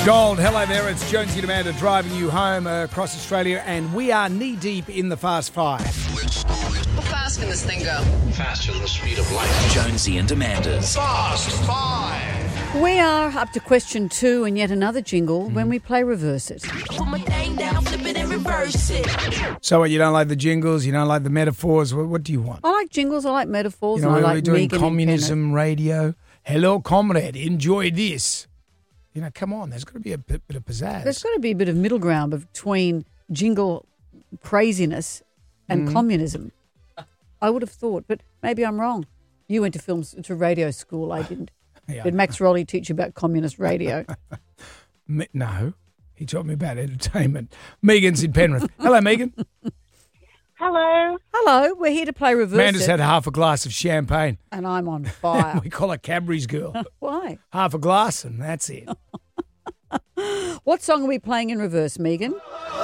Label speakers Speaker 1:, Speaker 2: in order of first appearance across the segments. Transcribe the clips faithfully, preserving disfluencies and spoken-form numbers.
Speaker 1: Gold, hello there, it's Jonesy and Amanda driving you home uh, across Australia, and we are knee-deep in the Fast Five.
Speaker 2: How fast can this thing go?
Speaker 3: Faster than the speed of light.
Speaker 4: Jonesy and Amanda's
Speaker 3: Fast Five.
Speaker 5: We are up to question two and yet another jingle when we play Reverse It.
Speaker 6: Put my thing down, flip it and reverse it.
Speaker 1: So what, you don't like the jingles, you don't like the metaphors, what, what do you want?
Speaker 5: I like jingles, I like metaphors,
Speaker 1: You know,
Speaker 5: and I
Speaker 1: we're
Speaker 5: like
Speaker 1: doing
Speaker 5: Megan
Speaker 1: communism radio. Hello, comrade, enjoy this. You know, come on, there's got to be a bit, bit of pizzazz.
Speaker 5: There's got to be a bit of middle ground between jingle craziness and
Speaker 1: Mm.
Speaker 5: communism. I would have thought, but maybe I'm wrong. You went to film to radio school, I didn't.
Speaker 1: Yeah.
Speaker 5: Did Max Rowley teach you about communist radio?
Speaker 1: Me- no, he taught me about entertainment. Megan's in Penrith. Hello, Megan.
Speaker 7: Hello.
Speaker 5: Hello, we're here to play Reverse
Speaker 1: Amanda's
Speaker 5: It,
Speaker 1: had half a glass of champagne.
Speaker 5: and I'm on fire.
Speaker 1: We call her Cadbury's girl.
Speaker 5: Why?
Speaker 1: Half a glass and that's it.
Speaker 5: What song are we playing in reverse, Megan?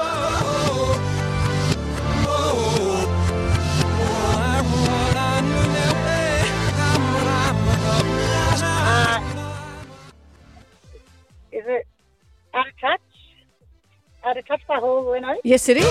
Speaker 7: Is it Out of Touch? Out of Touch by Hall and Oates?
Speaker 5: Yes, it is.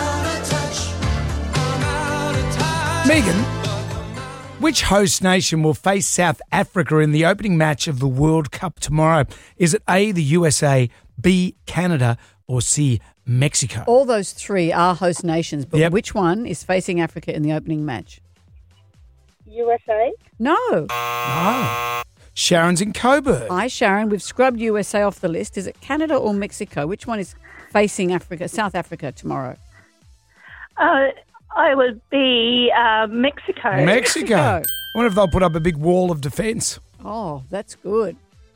Speaker 1: Megan, which host nation will face South Africa in the opening match of the World Cup tomorrow? Is it A, the U S A, B, Canada, or C, Mexico?
Speaker 5: All those three are host nations, but
Speaker 1: Yep.
Speaker 5: which one is facing Africa in the opening match?
Speaker 7: U S A?
Speaker 5: No.
Speaker 1: Oh. Sharon's in Coburg.
Speaker 5: Hi, Sharon. We've scrubbed U S A off the list. Is it Canada or Mexico? Which one is facing Africa, South Africa tomorrow?
Speaker 7: Uh, I would be uh, Mexico.
Speaker 1: Mexico. I wonder if they'll put up a big wall of defence.
Speaker 5: Oh, that's good.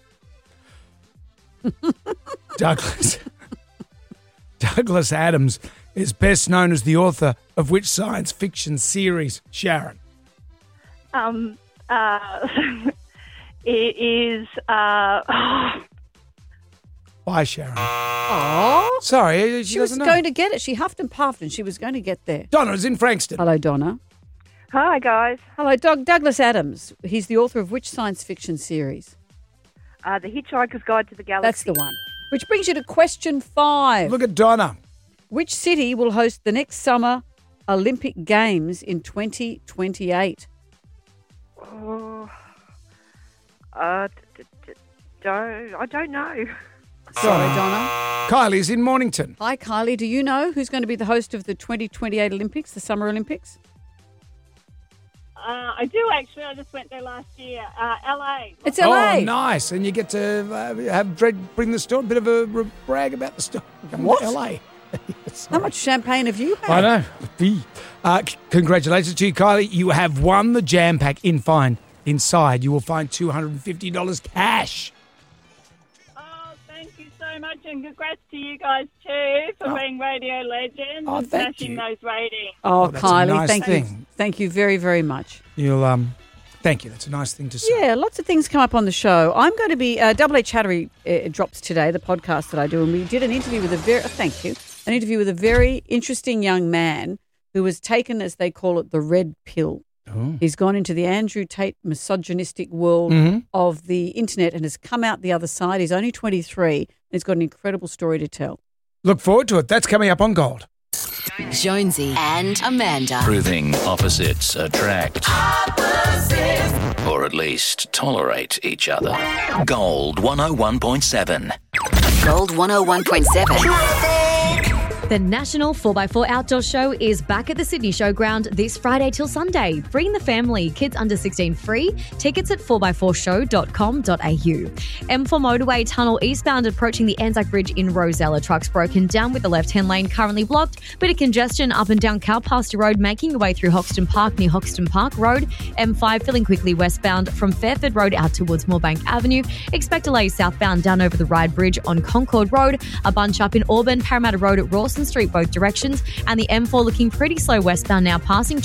Speaker 1: Douglas. Douglas Adams is best known as the author of which science fiction series, Sharon?
Speaker 7: Um, uh, it is... Uh,
Speaker 1: Why, Sharon?
Speaker 5: Oh.
Speaker 1: Sorry, she,
Speaker 5: She was
Speaker 1: doesn't know.
Speaker 5: going to get it. She huffed and puffed and she was going to get there.
Speaker 1: Donna's in Frankston.
Speaker 5: Hello, Donna.
Speaker 7: Hi, guys.
Speaker 5: Hello, Doug. Douglas Adams. He's the author of which science fiction series?
Speaker 7: Uh, the Hitchhiker's Guide to the Galaxy.
Speaker 5: That's the one. Which brings you to question five.
Speaker 1: Look at Donna.
Speaker 5: Which city will host the next summer Olympic Games in twenty twenty-eight?
Speaker 7: Oh, uh, d- d- d- don't, I don't know.
Speaker 5: Sorry, Donna.
Speaker 1: Kylie's in Mornington.
Speaker 5: Hi, Kylie. Do you know who's going to be the host of the twenty twenty-eight Olympics, the Summer Olympics?
Speaker 8: Uh, I do actually. I just went there last year. Uh, L A.
Speaker 5: It's L A.
Speaker 1: Oh, nice. And you get to uh, have Fred bring the story, a bit of a r- brag about the story.
Speaker 5: What?
Speaker 1: L A.
Speaker 5: How much champagne have you had?
Speaker 1: I know. Fee. Uh, c- congratulations to you, Kylie. You have won the Jam Pack. In fine. Inside, you will find two hundred fifty dollars cash.
Speaker 8: Oh, thank you so much, and congrats to you guys too for
Speaker 1: Oh.
Speaker 8: being radio legends
Speaker 1: Oh,
Speaker 8: and
Speaker 1: thank
Speaker 8: smashing
Speaker 1: you.
Speaker 8: those ratings.
Speaker 5: Oh,
Speaker 1: Oh, that's a
Speaker 5: Kylie,
Speaker 1: nice
Speaker 5: thank you.
Speaker 1: thing.
Speaker 5: Thank you very, very much.
Speaker 1: You'll, um, thank you. That's a nice thing to say.
Speaker 5: Yeah, lots of things come up on the show. I'm going to be, uh, Double A Chattery uh, drops today, the podcast that I do, and we did an interview with a very, oh, thank you, an interview with a very interesting young man who was taken, as they call it, the red pill.
Speaker 1: Oh.
Speaker 5: He's gone into the Andrew Tate misogynistic world
Speaker 1: Mhm.
Speaker 5: of the internet and has come out the other side. He's only twenty-three and he's got an incredible story to tell.
Speaker 1: Look forward to it. That's coming up on Gold.
Speaker 4: Jonesy and Amanda. Proving opposites attract. Or at least tolerate each other. Gold one oh one point seven.
Speaker 9: Gold one oh one point seven.
Speaker 10: The National four by four Outdoor Show is back at the Sydney Showground this Friday till Sunday. Bring the family, kids under sixteen free. Tickets at four by four show dot com dot a u. M four motorway tunnel eastbound approaching the Anzac Bridge in Rosella. Trucks broken down with the left-hand lane currently blocked. Bit of congestion up and down Cowpasture Road, making your way through Hoxton Park near Hoxton Park Road. M five filling quickly westbound from Fairford Road out towards Moorebank Avenue. Expect delays southbound down over the Ryde Bridge on Concord Road. A bunch up in Auburn, Parramatta Road at Rawson Street both directions. And the M four looking pretty slow westbound now passing